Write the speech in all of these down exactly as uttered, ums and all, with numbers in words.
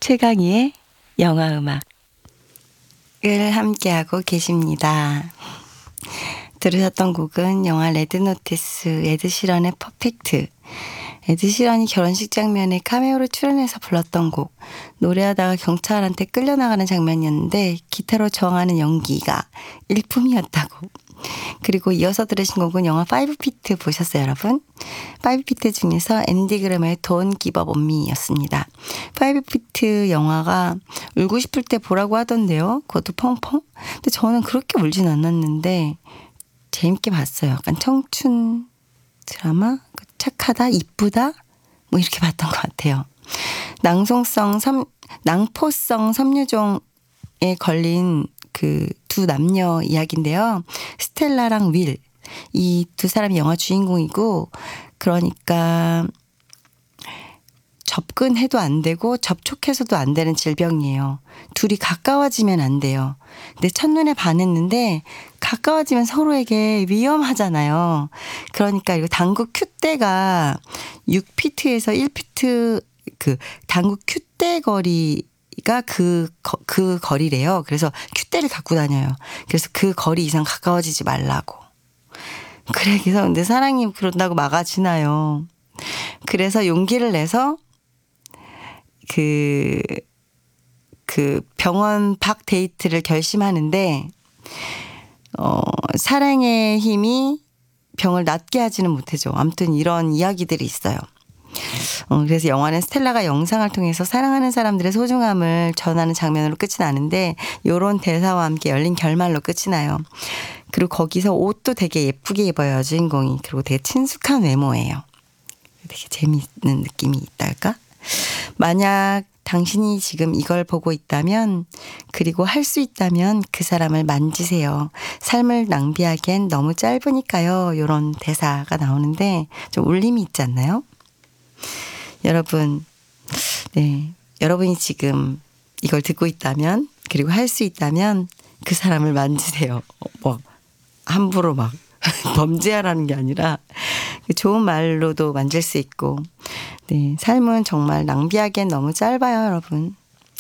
최강희의 영화음악을 함께하고 계십니다. 들으셨던 곡은 영화 레드노티스 에드시런의 퍼펙트. 에드시런이 결혼식 장면에 카메오로 출연해서 불렀던 곡. 노래하다가 경찰한테 끌려나가는 장면이었는데 기타로 저항하는 연기가 일품이었다고. 그리고 이어서 들으신 곡은 영화 파이브 피트 보셨어요, 여러분? 파이브 피트 중에서 앤디 그램의 Don't Give Up On Me였습니다. 파이브 피트 영화가 울고 싶을 때 보라고 하던데요. 그것도 펑펑? 근데 저는 그렇게 울진 않았는데 재밌게 봤어요. 약간 청춘 드라마? 착하다? 이쁘다? 뭐 이렇게 봤던 것 같아요. 낭송성, 섬, 낭포성 섬유종에 걸린 그 두 남녀 이야기인데요. 스텔라랑 윌. 이 두 사람이 영화 주인공이고, 그러니까 접근해도 안 되고 접촉해서도 안 되는 질병이에요. 둘이 가까워지면 안 돼요. 근데 첫눈에 반했는데 가까워지면 서로에게 위험하잖아요. 그러니까 이거 당구 큐대가 육 피트에서 일 피트 그 당구 큐대 거리가 그, 그 거리래요. 그래서 큐대를 갖고 다녀요. 그래서 그 거리 이상 가까워지지 말라고. 그래, 그래서 근데 사랑이 그런다고 막아지나요. 그래서 용기를 내서 그, 그 병원 밖 데이트를 결심하는데, 어, 사랑의 힘이 병을 낫게 하지는 못하죠. 아무튼 이런 이야기들이 있어요. 어, 그래서 영화는 스텔라가 영상을 통해서 사랑하는 사람들의 소중함을 전하는 장면으로 끝이 나는데, 요런 대사와 함께 열린 결말로 끝이 나요. 그리고 거기서 옷도 되게 예쁘게 입어요, 주인공이. 그리고 되게 친숙한 외모예요. 되게 재미있는 느낌이 있달까? 만약 당신이 지금 이걸 보고 있다면, 그리고 할 수 있다면 그 사람을 만지세요. 삶을 낭비하기엔 너무 짧으니까요. 이런 대사가 나오는데 좀 울림이 있지 않나요? 여러분, 네, 여러분이 지금 이걸 듣고 있다면, 그리고 할 수 있다면 그 사람을 만지세요. 뭐 함부로 막 범죄하라는 게 아니라 좋은 말로도 만질 수 있고, 네, 삶은 정말 낭비하기엔 너무 짧아요, 여러분.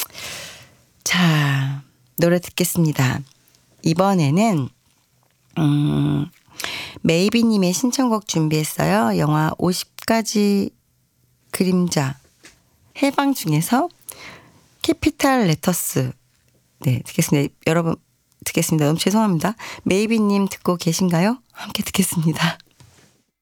자, 노래 듣겠습니다. 이번에는 음, 메이비님의 신청곡 준비했어요. 영화 오십 가지 그림자 해방 중에서 캐피탈 레터스. 네, 듣겠습니다. 여러분 듣겠습니다. 너무 죄송합니다. 메이비님 듣고 계신가요? 함께 듣겠습니다.